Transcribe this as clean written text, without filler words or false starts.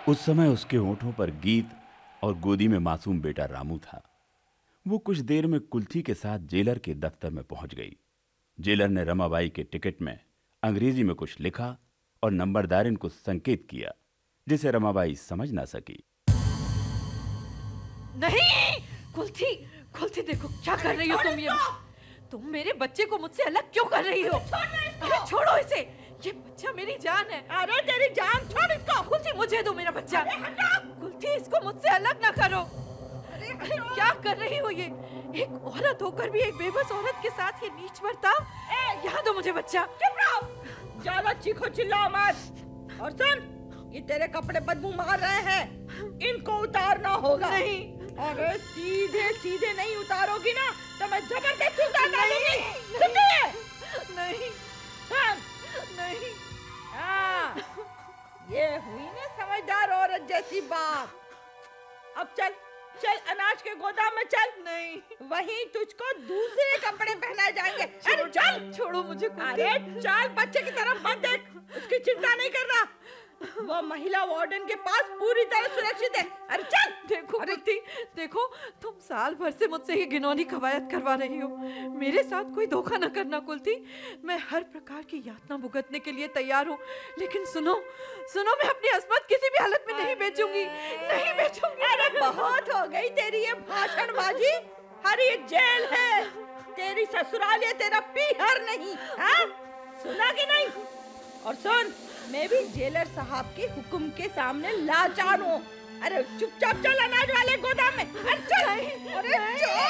उस समय उसके होठों पर गीत और गोदी में मासूम बेटा रामू था। वो कुछ देर में कुल्थी के साथ जेलर के दफ्तर में पहुंच गई। जेलर ने रमाबाई के टिकट में अंग्रेजी में कुछ लिखा और नंबरदारिन को संकेत किया, जिसे रमाबाई समझ ना सकी। नहीं, कुल्थी, कुल्थी देखो क्या कर रही हो तुम। ये तुम मेरे बच्चे को मुझसे अलग क्यों कर रही हो? अरे छोड़ो इसे, ये बच्चा मेरी जान है। अरे तेरी जान छोड़ इसको। कुल्थी मुझे दो मेरा बच्चा। कुल्थी इसको मुझसे अलग ना करो। अरे क्या कर रही हो ये? एक औरत होकर भी एक बेबस औरत के साथ ये नीच बर्ताव। यहाँ दो मुझे बच्चा। चुप रहो, ज्यादा चीखो चिल्लाओ मत। और सुन, ये तेरे कपड़े बदबू मार रहे हैं, इनको उतारना होगा। नहीं, अरे सीधे सीधे नहीं उतारोगी ना तो मैं जबरदस्ती उतार डालूंगी। नहीं, हाँ, नहीं। हाँ, ये हुई ना समझदार औरत जैसी बात। अब चल चल अनाज के गोदाम में चल। नहीं, वहीं तुझको दूसरे कपड़े पहनाए जाएंगे। अरे चल, छोड़ो मुझे। अरे चल, बच्चे की तरफ मत देख, उसकी चिंता नहीं करना, वो महिला वार्डन के पास पूरी तरह सुरक्षित है। अरे चल। देखो कुल्थी, देखो तुम साल भर से मुझसे ये घिनौनी कवायद करवा रही हो। मेरे साथ कोई धोखा न करना कुल्थी। मैं हर प्रकार की यातना भुगतने के लिए तैयार हूँ, लेकिन सुनो सुनो, मैं अपनी अस्मत किसी भी हालत में नहीं बेचूंगी, नहीं बेचूंगी। अरे बहुत हो गई तेरी ये भाषणबाजी। अरे ये जेल है, तेरी ससुराल है, तेरा पीहर नहीं। हाँ, सुना कि नहीं? और सुन, मैं भी जेलर साहब के हुक्म के सामने लाचार हूँ। अरे चुपचाप चल अनाज वाले गोदाम में। अरे चल। अरे चल।